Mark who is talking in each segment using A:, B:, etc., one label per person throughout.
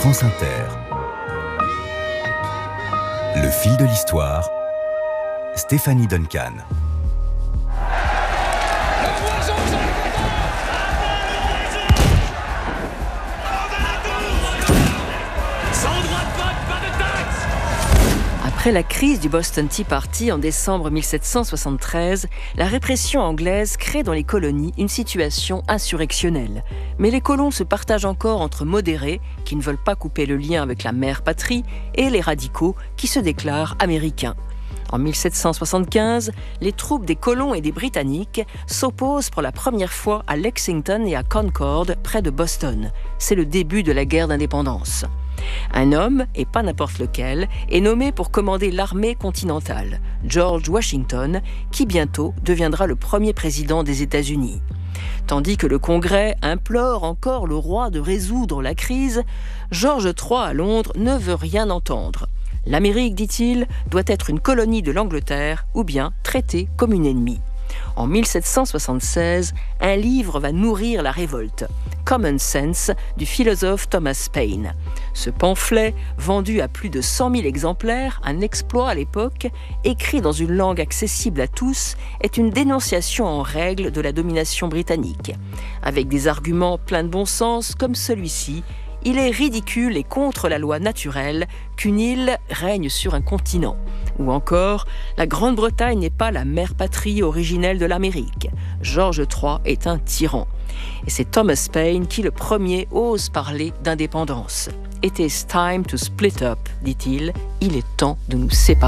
A: France Inter. Le fil de l'histoire, Stéphanie Duncan.
B: Après la crise du Boston Tea Party en décembre 1773, la répression anglaise crée dans les colonies une situation insurrectionnelle. Mais les colons se partagent encore entre modérés, qui ne veulent pas couper le lien avec la mère patrie, et les radicaux, qui se déclarent américains. En 1775, les troupes des colons et des Britanniques s'opposent pour la première fois à Lexington et à Concord, près de Boston. C'est le début de la guerre d'indépendance. Un homme, et pas n'importe lequel, est nommé pour commander l'armée continentale, George Washington, qui bientôt deviendra le premier président des États-Unis. Tandis que le Congrès implore encore le roi de résoudre la crise, George III à Londres ne veut rien entendre. L'Amérique, dit-il, doit être une colonie de l'Angleterre ou bien traitée comme une ennemie. En 1776, un livre va nourrir la révolte, Common Sense, du philosophe Thomas Paine. Ce pamphlet, vendu à plus de 100 000 exemplaires, un exploit à l'époque, écrit dans une langue accessible à tous, est une dénonciation en règle de la domination britannique. Avec des arguments pleins de bon sens comme celui-ci, il est ridicule et contre la loi naturelle qu'une île règne sur un continent. Ou encore, la Grande-Bretagne n'est pas la mère patrie originelle de l'Amérique. George III est un tyran. Et c'est Thomas Paine qui, le premier, ose parler d'indépendance. « It is time to split up », dit-il. « Il est temps de nous séparer ».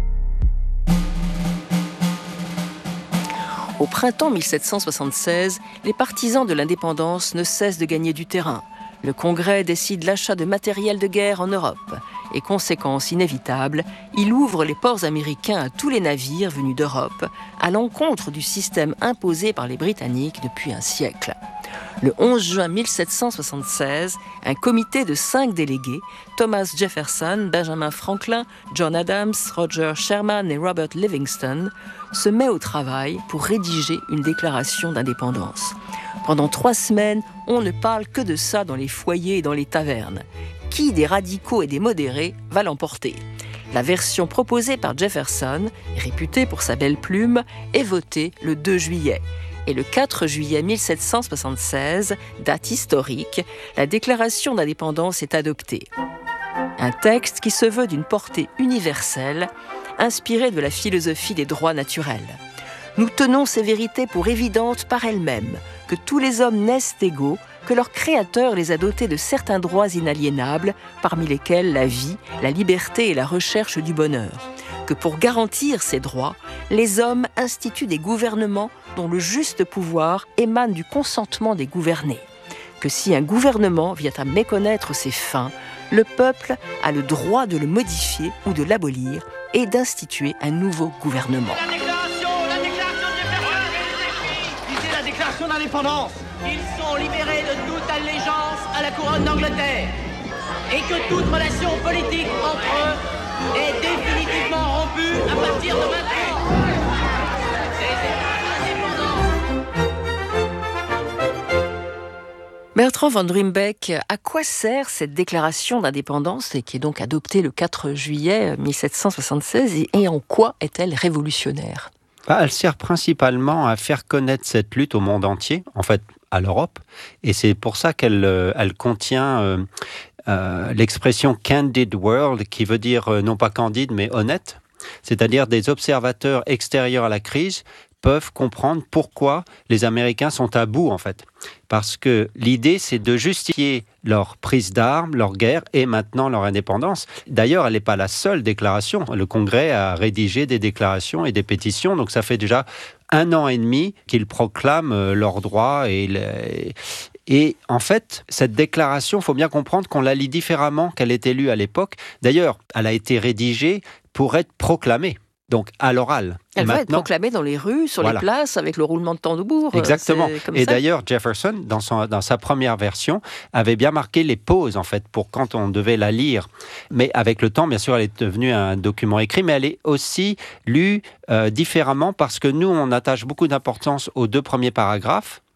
B: Au printemps 1776, les partisans de l'indépendance ne cessent de gagner du terrain. Le Congrès décide l'achat de matériel de guerre en Europe. Et conséquence inévitable, il ouvre les ports américains à tous les navires venus d'Europe, à l'encontre du système imposé par les Britanniques depuis un siècle. Le 11 juin 1776, un comité de 5 délégués, Thomas Jefferson, Benjamin Franklin, John Adams, Roger Sherman et Robert Livingston, se met au travail pour rédiger une déclaration d'indépendance. Pendant 3 semaines, on ne parle que de ça dans les foyers et dans les tavernes. Qui des radicaux et des modérés va l'emporter ? La version proposée par Jefferson, réputée pour sa belle plume, est votée le 2 juillet. Et le 4 juillet 1776, date historique, la déclaration d'indépendance est adoptée. Un texte qui se veut d'une portée universelle, inspiré de la philosophie des droits naturels. Nous tenons ces vérités pour évidentes par elles-mêmes, que tous les hommes naissent égaux, que leur créateur les a dotés de certains droits inaliénables, parmi lesquels la vie, la liberté et la recherche du bonheur. Que pour garantir ces droits, les hommes instituent des gouvernements dont le juste pouvoir émane du consentement des gouvernés. Que si un gouvernement vient à méconnaître ses fins, le peuple a le droit de le modifier ou de l'abolir et d'instituer un nouveau gouvernement.
C: La déclaration d'indépendance. Ils sont libérés de toute allégeance à la couronne d'Angleterre et que toute relation politique entre eux est définitivement rompue à partir de maintenant.
B: Bertrand van Ruymbeck, à quoi sert cette déclaration d'indépendance qui est donc adoptée le 4 juillet 1776 et en quoi est-elle révolutionnaire ?
D: Elle sert principalement à faire connaître cette lutte au monde entier, en fait à l'Europe, et c'est pour ça qu'elle contient l'expression « candid world » qui veut dire non pas candide mais honnête, c'est-à-dire des observateurs extérieurs à la crise peuvent comprendre pourquoi les Américains sont à bout, en fait. Parce que l'idée, c'est de justifier leur prise d'armes, leur guerre et maintenant leur indépendance. D'ailleurs, elle n'est pas la seule déclaration. Le Congrès a rédigé des déclarations et des pétitions, donc ça fait déjà 1 an et demi qu'ils proclament leurs droits. Et en fait, cette déclaration, il faut bien comprendre qu'on la lit différemment qu'elle était lue à l'époque. D'ailleurs, elle a été rédigée pour être proclamée. Donc à l'oral.
B: Elle va être proclamée dans les rues, sur les places, avec le roulement de tambour.
D: Exactement. Et d'ailleurs, Jefferson, dans sa première version, avait bien marqué les pauses, en fait, pour quand on devait la lire. Mais avec le temps, bien sûr, elle est devenue un document écrit, mais elle est aussi lue différemment parce que nous, on attache beaucoup d'importance aux 2 premiers paragraphes,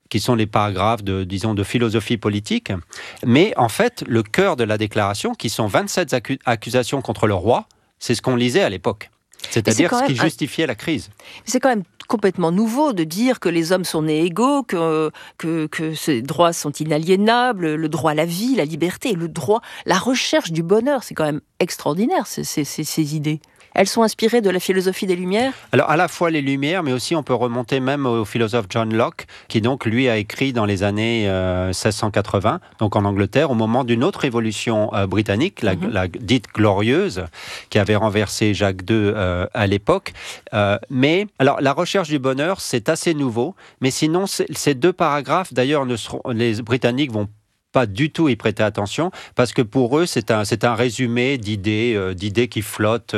D: qui sont les paragraphes de philosophie politique. Mais en fait, le cœur de la déclaration, qui sont 27 accusations contre le roi, c'est ce qu'on lisait à l'époque. C'est-à-dire ce qui justifiait la crise.
B: C'est quand même complètement nouveau de dire que les hommes sont nés égaux, que ces droits sont inaliénables, le droit à la vie, la liberté, le droit, la recherche du bonheur. C'est quand même extraordinaire, ces idées. Elles sont inspirées de la philosophie des Lumières ?
D: Alors, à la fois les Lumières, mais aussi on peut remonter même au philosophe John Locke, qui donc, lui, a écrit dans les années 1680, donc en Angleterre, au moment d'une autre révolution britannique, la dite glorieuse, qui avait renversé Jacques II à l'époque. Mais, alors, la recherche du bonheur, c'est assez nouveau, mais sinon, ces deux paragraphes, d'ailleurs, les Britanniques vont pas du tout y prêter attention, parce que pour eux, c'est un résumé d'idées qui flottent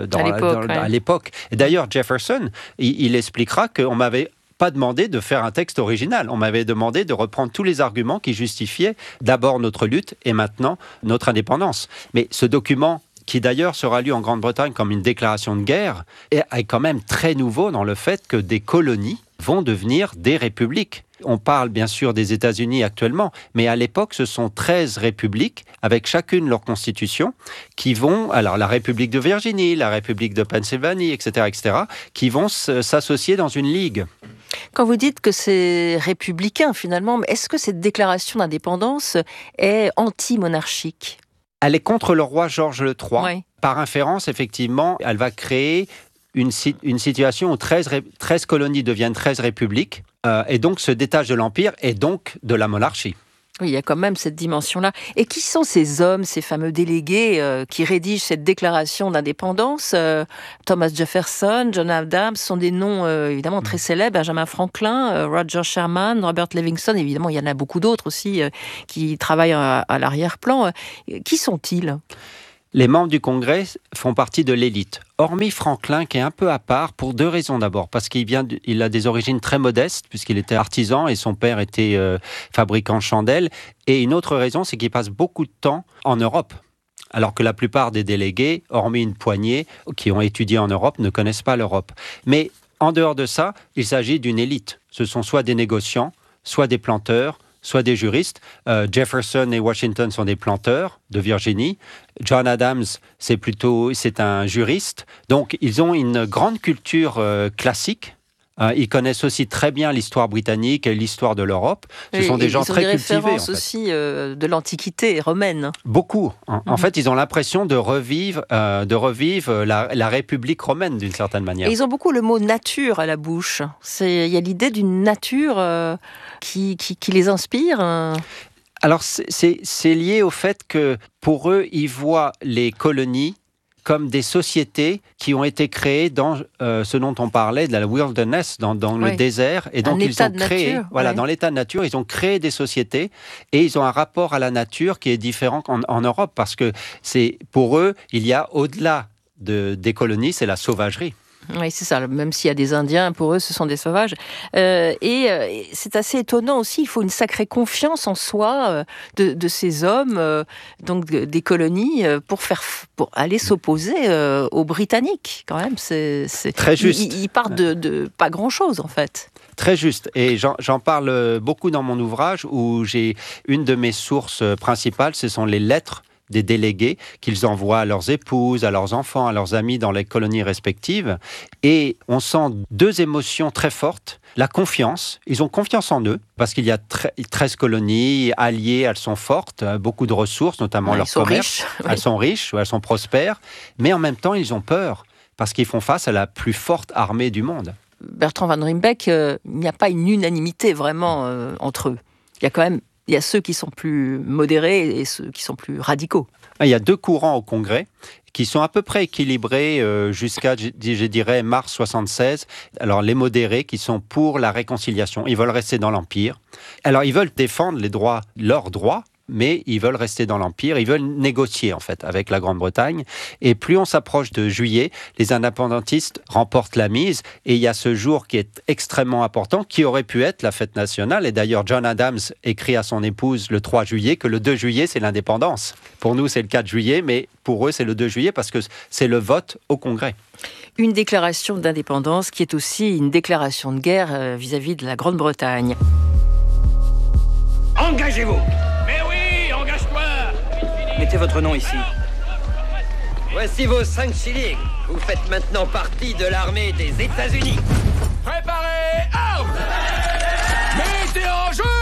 D: à l'époque. Et d'ailleurs, Jefferson, il expliquera qu'on m'avait pas demandé de faire un texte original. On m'avait demandé de reprendre tous les arguments qui justifiaient d'abord notre lutte et maintenant notre indépendance. Mais ce document, qui d'ailleurs sera lu en Grande-Bretagne comme une déclaration de guerre, est quand même très nouveau dans le fait que des colonies vont devenir des républiques. On parle bien sûr des États-Unis actuellement, mais à l'époque, ce sont 13 républiques, avec chacune leur constitution, qui vont, alors la République de Virginie, la République de Pennsylvanie, etc., qui vont s'associer dans une ligue.
B: Quand vous dites que c'est républicain, finalement, est-ce que cette déclaration d'indépendance est anti-monarchique ?
D: Elle est contre le roi Georges III.
B: Oui.
D: Par inférence, effectivement, elle va créer une situation où 13 colonies deviennent 13 républiques, et donc se détachent de l'Empire et donc de la monarchie.
B: Oui, il y a quand même cette dimension-là. Et qui sont ces hommes, ces fameux délégués qui rédigent cette déclaration d'indépendance ? Thomas Jefferson, John Adams, sont des noms évidemment très célèbres. Benjamin Franklin, Roger Sherman, Robert Livingston, évidemment, il y en a beaucoup d'autres aussi qui travaillent à l'arrière-plan. Qui sont-ils ?
D: Les membres du Congrès font partie de l'élite, hormis Franklin qui est un peu à part pour deux raisons d'abord, parce qu'il a des origines très modestes puisqu'il était artisan et son père était fabricant de chandelles, et une autre raison c'est qu'il passe beaucoup de temps en Europe, alors que la plupart des délégués, hormis une poignée qui ont étudié en Europe, ne connaissent pas l'Europe. Mais en dehors de ça, il s'agit d'une élite. Ce sont soit des négociants, soit des planteurs, soit des juristes. Jefferson et Washington sont des planteurs de Virginie. John Adams, c'est un juriste. Donc, ils ont une grande culture classique. Ils connaissent aussi très bien l'histoire britannique et l'histoire de l'Europe. Ce sont des gens très cultivés.
B: Ils ont des références aussi de l'Antiquité romaine.
D: Beaucoup. En fait, ils ont l'impression de revivre la République romaine d'une certaine manière.
B: Et ils ont beaucoup le mot nature à la bouche. Il y a l'idée d'une nature qui les inspire.
D: Alors, c'est lié au fait que pour eux, ils voient les colonies comme des sociétés qui ont été créées dans ce dont on parlait, de la wilderness, dans le désert. Et donc, ils ont créé, dans l'état de nature, ils ont créé des sociétés et ils ont un rapport à la nature qui est différent en Europe parce que pour eux, il y a au-delà des colonies, c'est la sauvagerie.
B: Oui, c'est ça. Même s'il y a des Indiens, pour eux, ce sont des sauvages. Et c'est assez étonnant aussi. Il faut une sacrée confiance en soi de ces hommes, donc des colonies, pour aller s'opposer aux Britanniques. Quand même, c'est
D: très juste.
B: Ils partent de pas grand-chose, en fait.
D: Très juste. Et j'en parle beaucoup dans mon ouvrage où j'ai une de mes sources principales, ce sont les lettres des délégués qu'ils envoient à leurs épouses, à leurs enfants, à leurs amis dans les colonies respectives. Et on sent deux émotions très fortes. La confiance, ils ont confiance en eux, parce qu'il y a 13 colonies alliées, elles sont fortes, beaucoup de ressources, notamment leur commerce. Elles sont riches, elles sont prospères, mais en même temps, ils ont peur, parce qu'ils font face à la plus forte armée du monde.
B: Bertrand Van Rymbeck, il n'y a pas une unanimité vraiment entre eux. Il y a ceux qui sont plus modérés et ceux qui sont plus radicaux.
D: Il y a deux courants au Congrès qui sont à peu près équilibrés jusqu'à, je dirais, mars 76. Alors, les modérés qui sont pour la réconciliation. Ils veulent rester dans l'Empire. Alors, ils veulent défendre leurs droits, mais ils veulent rester dans l'Empire, ils veulent négocier en fait avec la Grande-Bretagne. Et plus on s'approche de juillet, les indépendantistes remportent la mise et il y a ce jour qui est extrêmement important, qui aurait pu être la fête nationale. Et d'ailleurs, John Adams écrit à son épouse le 3 juillet que le 2 juillet, c'est l'indépendance. Pour nous, c'est le 4 juillet, mais pour eux, c'est le 2 juillet parce que c'est le vote au Congrès.
B: Une déclaration d'indépendance qui est aussi une déclaration de guerre vis-à-vis de la Grande-Bretagne.
E: engagez-vous.
F: Mais oui, engage-toi.
E: Mettez votre nom ici.
G: Voici vos 5 shillings. Vous faites maintenant partie de l'armée des États-Unis.
F: Préparez, armes. Mettez en jeu.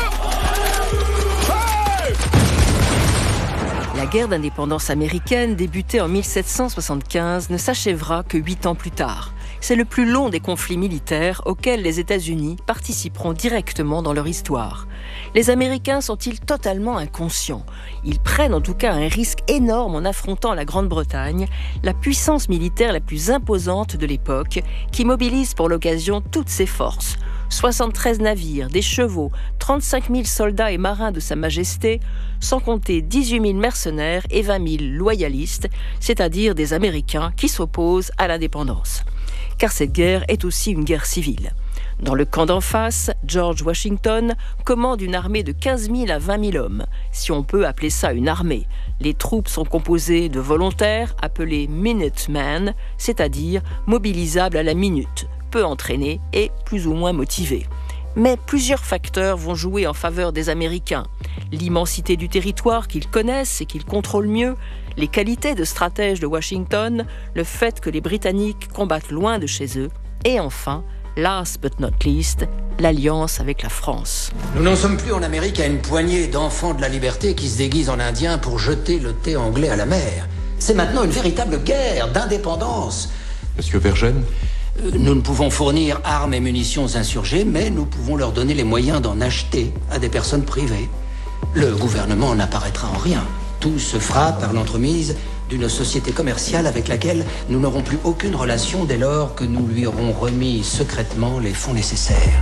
F: Hey!
B: La guerre d'indépendance américaine, débutée en 1775, ne s'achèvera que 8 ans plus tard. C'est le plus long des conflits militaires auxquels les États-Unis participeront directement dans leur histoire. Les Américains sont-ils totalement inconscients ? Ils prennent en tout cas un risque énorme en affrontant la Grande-Bretagne, la puissance militaire la plus imposante de l'époque, qui mobilise pour l'occasion toutes ses forces. 73 navires, des chevaux, 35 000 soldats et marins de Sa Majesté, sans compter 18 000 mercenaires et 20 000 loyalistes, c'est-à-dire des Américains qui s'opposent à l'indépendance. Car cette guerre est aussi une guerre civile. Dans le camp d'en face, George Washington commande une armée de 15 000 à 20 000 hommes, si on peut appeler ça une armée. Les troupes sont composées de volontaires appelés Minutemen, c'est-à-dire mobilisables à la minute, peu entraînés et plus ou moins motivés. Mais plusieurs facteurs vont jouer en faveur des Américains. L'immensité du territoire qu'ils connaissent et qu'ils contrôlent mieux, les qualités de stratège de Washington, le fait que les Britanniques combattent loin de chez eux, et enfin, last but not least, l'alliance avec la France.
H: Nous n'en sommes plus en Amérique à une poignée d'enfants de la liberté qui se déguisent en indiens pour jeter le thé anglais à la mer. C'est maintenant une véritable guerre d'indépendance.
I: Monsieur Vergennes ?
H: Nous ne pouvons fournir armes et munitions aux insurgés, mais nous pouvons leur donner les moyens d'en acheter à des personnes privées. Le gouvernement n'apparaîtra en rien. Tout se fera par l'entremise d'une société commerciale avec laquelle nous n'aurons plus aucune relation dès lors que nous lui aurons remis secrètement les fonds nécessaires.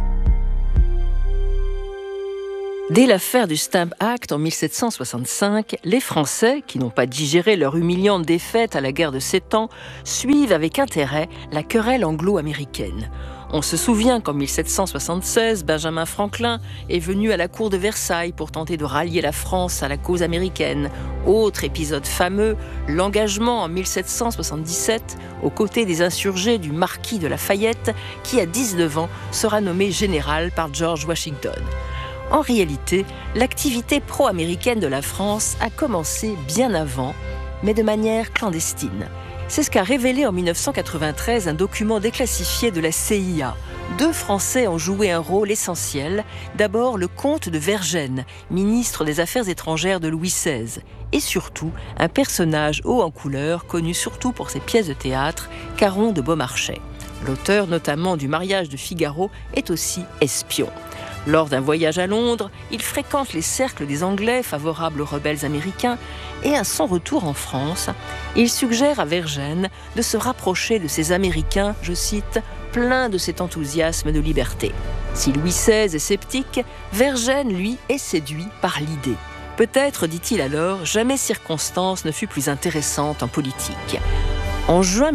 B: Dès l'affaire du Stamp Act en 1765, les Français, qui n'ont pas digéré leur humiliante défaite à la guerre de 7 ans, suivent avec intérêt la querelle anglo-américaine. On se souvient qu'en 1776, Benjamin Franklin est venu à la cour de Versailles pour tenter de rallier la France à la cause américaine. Autre épisode fameux, l'engagement en 1777 aux côtés des insurgés du marquis de Lafayette, qui à 19 ans sera nommé général par George Washington. En réalité, l'activité pro-américaine de la France a commencé bien avant, mais de manière clandestine. C'est ce qu'a révélé en 1993 un document déclassifié de la CIA. 2 Français ont joué un rôle essentiel. D'abord, le comte de Vergennes, ministre des Affaires étrangères de Louis XVI. Et surtout, un personnage haut en couleur, connu surtout pour ses pièces de théâtre, Caron de Beaumarchais. L'auteur notamment du Mariage de Figaro est aussi espion. Lors d'un voyage à Londres, il fréquente les cercles des Anglais favorables aux rebelles américains et à son retour en France, il suggère à Vergennes de se rapprocher de ces Américains, je cite, pleins de cet enthousiasme de liberté. Si Louis XVI est sceptique, Vergennes, lui, est séduit par l'idée. Peut-être, dit-il alors, jamais circonstance ne fut plus intéressante en politique. En juin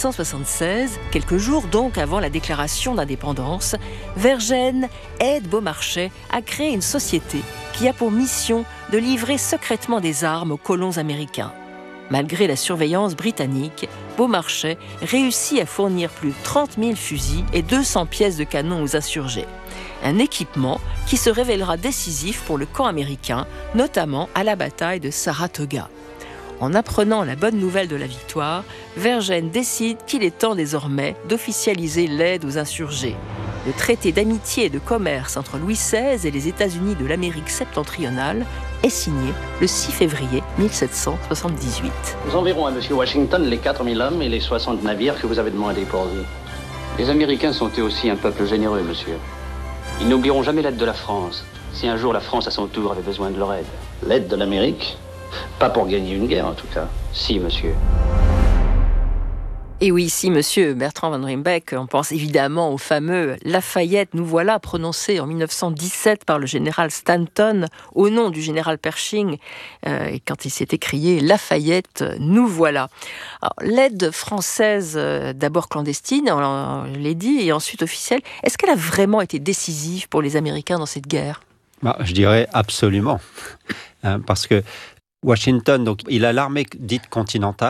B: 1776, quelques jours donc avant la déclaration d'indépendance, Vergennes aide Beaumarchais à créer une société qui a pour mission de livrer secrètement des armes aux colons américains. Malgré la surveillance britannique, Beaumarchais réussit à fournir plus de 30 000 fusils et 200 pièces de canon aux insurgés. Un équipement qui se révélera décisif pour le camp américain, notamment à la bataille de Saratoga. En apprenant la bonne nouvelle de la victoire, Vergennes décide qu'il est temps désormais d'officialiser l'aide aux insurgés. Le traité d'amitié et de commerce entre Louis XVI et les États-Unis de l'Amérique septentrionale est signé le 6 février 1778.
J: Nous enverrons à M. Washington les 4 000 hommes et les 60 navires que vous avez demandés pour lui. Les Américains sont eux aussi un peuple généreux, monsieur. Ils n'oublieront jamais l'aide de la France, si un jour la France à son tour avait besoin de leur aide. L'aide de l'Amérique ? Pas pour gagner une guerre, en tout cas. Si, monsieur.
B: Et oui, si, monsieur Bertrand Van Rymbeck, on pense évidemment au fameux « Lafayette, nous voilà » prononcé en 1917 par le général Stanton au nom du général Pershing, quand il s'est écrié « Lafayette, nous voilà ». L'aide française, d'abord clandestine, on l'a dit, et ensuite officielle, est-ce qu'elle a vraiment été décisive pour les Américains dans cette guerre ?
D: Je dirais absolument, parce que Washington, donc, il a l'armée dite continentale,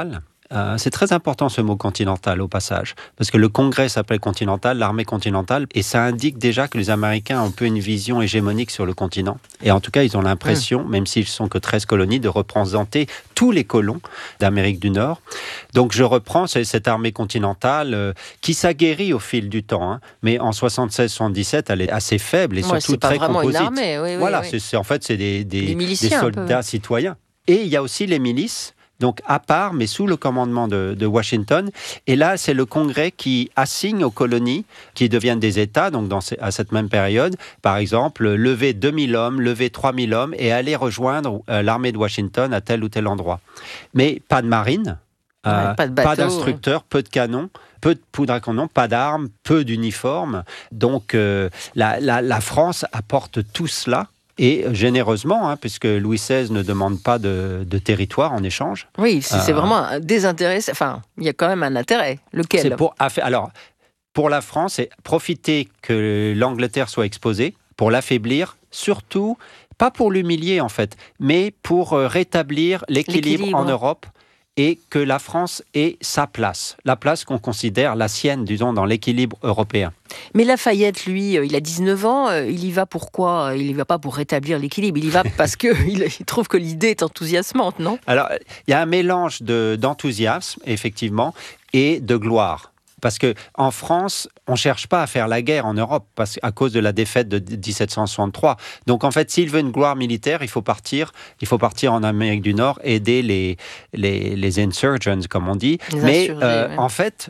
D: C'est très important ce mot continental au passage, parce que le Congrès s'appelle continental, l'armée continentale, et ça indique déjà que les Américains ont un peu une vision hégémonique sur le continent. Et en tout cas, ils ont l'impression, même s'ils ne sont que 13 colonies, de représenter tous les colons d'Amérique du Nord. Donc je reprends cette armée continentale qui s'aguerrit au fil du temps, hein, mais en 76-77, elle est assez faible et surtout très composite.
B: C'est pas vraiment une armée.
D: Voilà,
B: oui.
D: c'est des
B: un
D: soldats citoyens. Et il y a aussi les milices, donc à part, mais sous le commandement de Washington. Et là, c'est le Congrès qui assigne aux colonies, qui deviennent des États, donc à cette même période, par exemple, lever 2000 hommes, lever 3000 hommes et aller rejoindre l'armée de Washington à tel ou tel endroit. Mais pas de marine,
B: pas de bateau,
D: pas d'instructeurs, peu de canons, peu de poudre à canon, pas d'armes, peu d'uniformes. Donc la France apporte tout cela. Et généreusement, hein, puisque Louis XVI ne demande pas de territoire en échange.
B: Oui, c'est vraiment un désintérêt. Enfin, il y a quand même un intérêt. Lequel ?
D: Alors, pour la France, c'est profiter que l'Angleterre soit exposée, pour l'affaiblir, surtout, pas pour l'humilier en fait, mais pour rétablir l'équilibre en Europe et que la France ait sa place, la place qu'on considère la sienne, disons, dans l'équilibre européen.
B: Mais Lafayette, lui, il a 19 ans, il y va pourquoi ? Il y va pas pour rétablir l'équilibre, il y va parce qu'il trouve que l'idée est enthousiasmante, non ?
D: Alors, il y a un mélange d'enthousiasme, effectivement, et de gloire. Parce qu'en France, on ne cherche pas à faire la guerre en Europe à cause de la défaite de 1763. Donc en fait, s'il veut une gloire militaire, il faut partir en Amérique du Nord, aider les insurgents, comme on dit. En fait,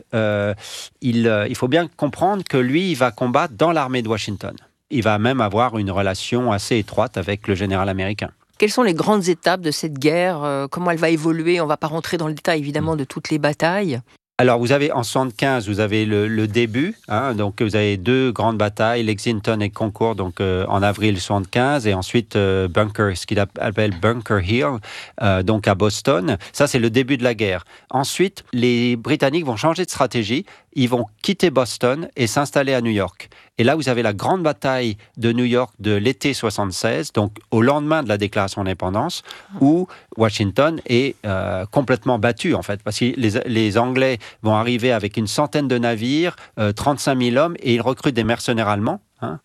D: il faut bien comprendre que lui, il va combattre dans l'armée de Washington. Il va même avoir une relation assez étroite avec le général américain.
B: Quelles sont les grandes étapes de cette guerre ? Comment elle va évoluer ? On ne va pas rentrer dans le détail, évidemment, de toutes les batailles.
D: Alors, vous avez en 75, vous avez le début, hein, donc vous avez 2 grandes batailles, Lexington et Concord, donc en avril 75, et ensuite Bunker, ce qu'il appelle Bunker Hill, donc à Boston. Ça, c'est le début de la guerre. Ensuite, les Britanniques vont changer de stratégie, ils vont quitter Boston et s'installer à New York. Et là, vous avez la grande bataille de New York de l'été 76, donc au lendemain de la déclaration d'indépendance, où Washington est complètement battu, en fait, parce que les Anglais vont arriver avec une centaine de navires, 35 000 hommes, et ils recrutent des mercenaires allemands,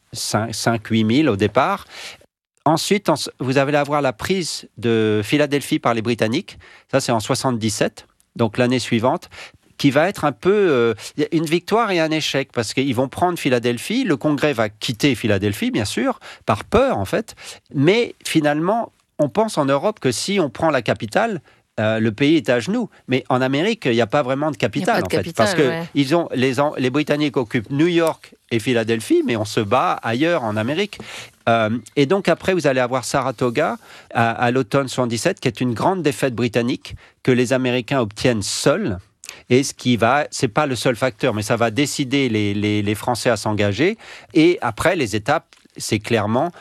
D: 5-8 000 au départ. Ensuite, vous allez avoir la prise de Philadelphie par les Britanniques, ça c'est en 77, donc l'année suivante, qui va être un peu une victoire et un échec, parce qu'ils vont prendre Philadelphie, le Congrès va quitter Philadelphie, bien sûr, par peur en fait, mais finalement, on pense en Europe que si on prend la capitale, le pays est à genoux. Mais en Amérique, il n'y a pas vraiment de capitale, parce que les Britanniques occupent New York et Philadelphie, mais on se bat ailleurs en Amérique. Et donc après, vous allez avoir Saratoga à l'automne 77, qui est une grande défaite britannique que les Américains obtiennent seuls. Et c'est pas le seul facteur, mais ça va décider les Français à s'engager. Et après, les étapes, c'est clairement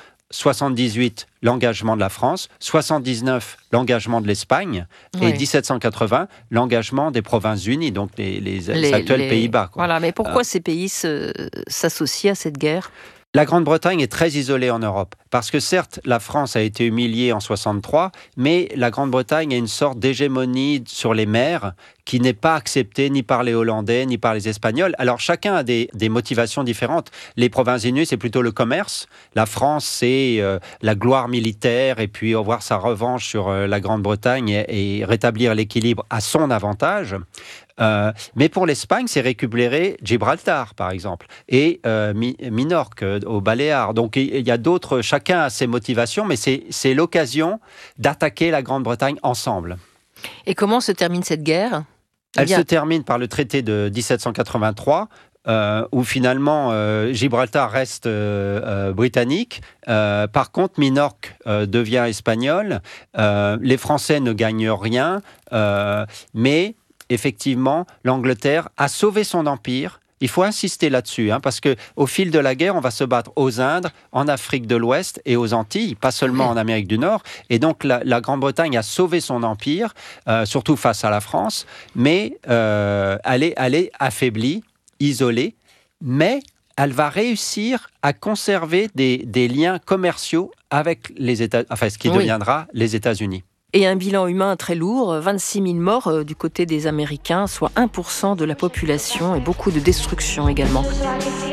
D: 78, l'engagement de la France, 79, l'engagement de l'Espagne, et 1780, l'engagement des Provinces-Unies, donc les actuels Pays-Bas.
B: Voilà, mais pourquoi ces pays s'associent à cette guerre ?
D: La Grande-Bretagne est très isolée en Europe, parce que certes, la France a été humiliée en 63, mais la Grande-Bretagne a une sorte d'hégémonie sur les mers qui n'est pas acceptée ni par les Hollandais, ni par les Espagnols. Alors chacun a des motivations différentes. Les Provinces-Unies, c'est plutôt le commerce. La France, c'est la gloire militaire, et puis avoir sa revanche sur la Grande-Bretagne et rétablir l'équilibre à son avantage. Mais pour l'Espagne, c'est récupérer Gibraltar, par exemple, et Minorque, aux Baléares. Donc il y a d'autres, chacun a ses motivations, mais c'est l'occasion d'attaquer la Grande-Bretagne ensemble.
B: Et comment se termine cette guerre ?
D: Elle se termine par le traité de 1783, où finalement Gibraltar reste britannique. Par contre, Minorque devient espagnol. Les Français ne gagnent rien, mais effectivement, l'Angleterre a sauvé son empire. Il faut insister là-dessus, parce qu'au fil de la guerre, on va se battre aux Indes, en Afrique de l'Ouest et aux Antilles, pas seulement en Amérique du Nord. Et donc, la Grande-Bretagne a sauvé son empire, surtout face à la France, mais elle est affaiblie, isolée, mais elle va réussir à conserver des liens commerciaux avec les États, ce qui deviendra les États-Unis.
B: Et un bilan humain très lourd, 26 000 morts du côté des Américains, soit 1% de la population et beaucoup de destruction également.